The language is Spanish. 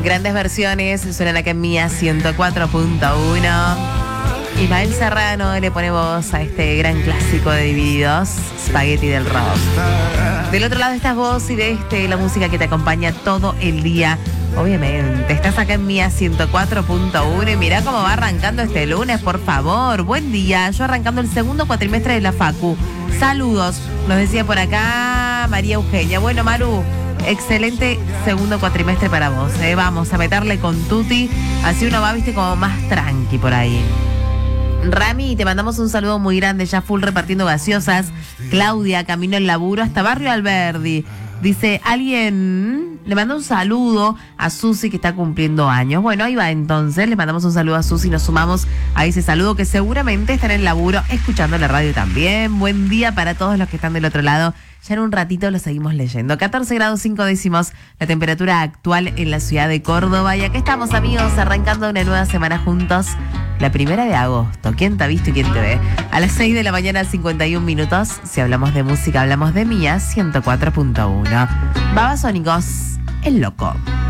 Grandes versiones suenan acá en Mía 104.1. Ismael Serrano le pone voz a este gran clásico de Divididos, Spaghetti del Rock. Del otro lado estás vos y de la música que te acompaña todo el día. Obviamente, estás acá en Mía 104.1 y mirá cómo va arrancando este lunes, por favor. Buen día, yo arrancando el segundo cuatrimestre de la Facu. Saludos, nos decía por acá María Eugenia. Bueno, Maru, excelente segundo cuatrimestre para vos. Vamos a meterle con tutti, así uno va, viste, como más tranqui por ahí. Rami, te mandamos un saludo muy grande, ya full repartiendo gaseosas. Claudia, camino al laburo hasta Barrio Alberdi. Dice, alguien le manda un saludo a Susi que está cumpliendo años. Bueno, ahí va entonces, le mandamos un saludo a Susi, nos sumamos a ese saludo que seguramente está en el laburo escuchando la radio también. Buen día para todos los que están del otro lado. Ya en un ratito lo seguimos leyendo. 14 grados 5 décimos la temperatura actual en la ciudad de Córdoba. Y aquí estamos, amigos, arrancando una nueva semana juntos. La 1 de agosto. ¿Quién te ha visto y quién te ve? A las 6 de la mañana, 51 minutos. Si hablamos de música, hablamos de Mía 104.1. Babasónicos, el loco.